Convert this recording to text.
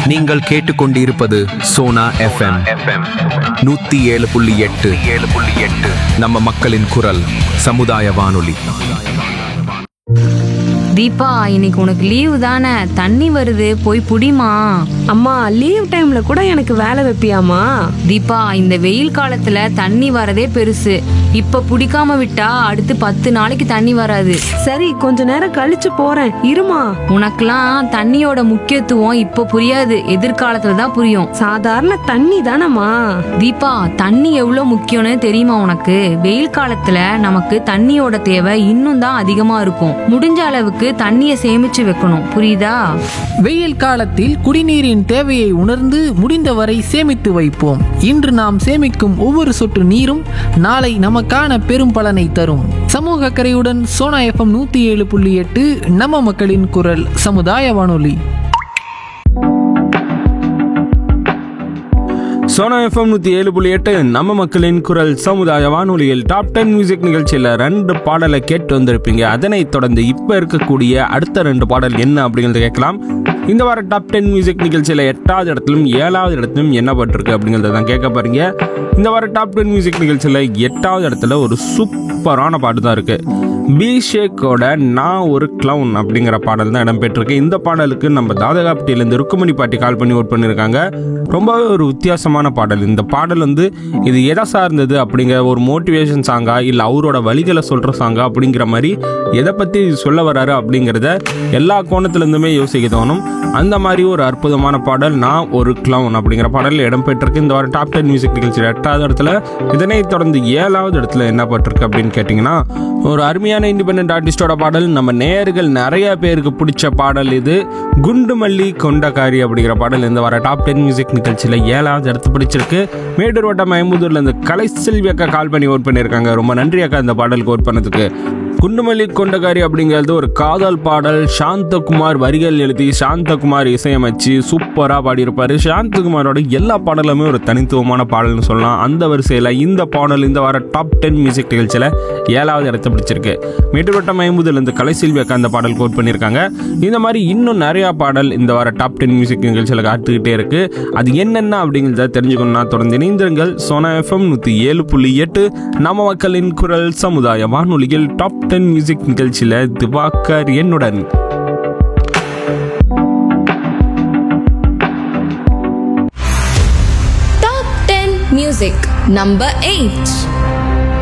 நீங்கள் கேட்டுக்கொண்டிருப்பது சோனா எஃப்எம் 107.8 நம்ம மக்களின் குரல் சமுதாய வானொலி. தீபா, இன்னைக்கு உனக்கு லீவு தானே? தண்ணி வருது, போய் புடிமா. அம்மா, லீவ் டைம்ல கூட எனக்கு வேலை வைப்பியாமா? தீபா, இந்த வெயில் காலத்துல தண்ணி வரதே பெருசு. இப்ப புடிக்காம விட்டா அடுத்து 10 நாளைக்கு தண்ணி வராது. சரி, கொஞ்ச நேரம் கழிச்சு போறேன், இருமா. உனக்கெல்லாம் தண்ணியோட முக்கியத்துவம் இப்ப புரியாது, எதிர்காலத்துல தான் புரியும். சாதாரண தண்ணி தானம்மா. தீபா, தண்ணி எவ்வளவு முக்கியம்னு தெரியுமா உனக்கு? வெயில் காலத்துல நமக்கு தண்ணியோட தேவை இன்னும் தான் அதிகமா இருக்கும். முடிஞ்ச அளவுக்கு தண்ணிய சேமிச்சு வைக்கணும், புரியுதா? வெயில் காலத்தில் குடிநீரின் தேவையை உணர்ந்து முடிந்தவரை சேமித்து வைப்போம். இன்று நாம் சேமிக்கும் ஒவ்வொரு சொட்டு நீரும் நாளை நமக்கான பெரும் பலனை தரும். சமூக அக்கறையுடன் சோனா எஃப்எம் 107.8 நம்ம மக்களின் குரல் சமுதாய வானொலி. சோனா எஃப்எம் 107.8 நம்ம மக்களின் குரல் சமுதாய வானொலியில் டாப் 10 மியூசிக் நிகழ்ச்சியில் 2 பாடலை கேட்டு வந்திருப்பீங்க. அதனைத் தொடர்ந்து இப்போ இருக்கக்கூடிய அடுத்த 2 பாடல் என்ன அப்படிங்கிறத கேட்கலாம். இந்த வார டாப் 10 மியூசிக் நிகழ்ச்சியில் 8வது இடத்திலும் 7வது இடத்திலும் என்ன பட்டிருக்கு அப்படிங்கிறத தான் கேட்க போறீங்க. இந்த வார டாப் 10 மியூசிக் நிகழ்ச்சியில் 8வது இடத்துல ஒரு சூப்பரான பாட்டு தான் இருக்கு. பி.ஷேக்கோட நான் ஒரு கிளவுன் அப்படிங்கிற பாடல் தான் இடம்பெற்றிருக்கு. இந்த பாடலுக்கு நம்ம தாதகாப்பட்டியிலேருந்து ருக்குமணி பாட்டி கால் பண்ணி ஓட் பண்ணியிருக்காங்க. ரொம்பவே ஒரு வித்தியாசமான பாடல். இந்த பாடல் இது எதை சார்ந்தது அப்படிங்கிற ஒரு மோட்டிவேஷன் சாங்கா இல்லை அவரோட வழிகளை சொல்கிற சாங்கா அப்படிங்கிற மாதிரி எதை பற்றி சொல்ல வராரு அப்படிங்கிறத எல்லா கோணத்துலேருந்துமே யோசிக்க தோணும். அந்த மாதிரி ஒரு அற்புதமான பாடல் நான் ஒரு கிளவுன் அப்படிங்கிற பாடல் இடம்பெற்றிருக்கு. இந்த வாரம் டாப் 10 மியூசிக் நிகழ்ச்சியில் 8வது இடத்துல. இதனைத் தொடர்ந்து 7வது இடத்துல என்ன பட்டிருக்கு அப்படின்னு கேட்டிங்கன்னா, ஒரு அருமையான இண்டிபெண்டன்ட் ஆர்டிஸ்டோட பாடல். நம்ம நேயர்கள் நிறைய பேருக்கு பிடிச்ச பாடல் இது. குண்டுமல்லி கொண்டக்காரி அப்படிங்கிற பாடல் இந்த வார டாப் 10 மியூசிக் நிகழ்ச்சியில் 7வது இடத்து பிடிச்சிருக்கு. மேட்டூர் வட்டம் ஐம்பதூர்ல இருந்து கலைசெல்வி அக்கா கால் பண்ணி ஓட் பண்ணியிருக்காங்க. ரொம்ப நன்றி அக்கா இந்த பாடலுக்கு ஓட் பண்ணதுக்கு. குண்டுமல்லி கொண்டக்காரி அப்படிங்கிறது ஒரு காதல் பாடல். சாந்தகுமார் வரிகள் எழுதி சாந்தகுமார் இசையமைச்சு சூப்பராக பாடியிருப்பார். சாந்தகுமாரோட எல்லா பாடலுமே ஒரு தனித்துவமான பாடல்னு சொல்லலாம். அந்த வரிசையில் இந்த பாடல் இந்த வார டாப் 10 மியூசிக் நிகழ்ச்சியில் 7வது இடத்தை பிடிச்சிருக்கு. மேட்டுவட்டம் 50லேருந்து கலைசெல்வி அக்கா அந்த பாடல் கோட் பண்ணியிருக்காங்க. இந்த மாதிரி இன்னும் நிறையா பாடல் இந்த வார டாப் 10 மியூசிக் நிகழ்ச்சியில் காத்துக்கிட்டே இருக்கு. அது என்னென்ன அப்படிங்கிறத தெரிஞ்சுக்கணும்னா தொடர்ந்து இணைந்திருங்கள். சோனா எஃப்எம் 107.8 நம்ம மக்களின் குரல் சமுதாய வானொலியில் டாப் 10 மியூசிக் நிகழ்ச்சியில திவாகர் என்னுடன். Top 10 Music Number 8.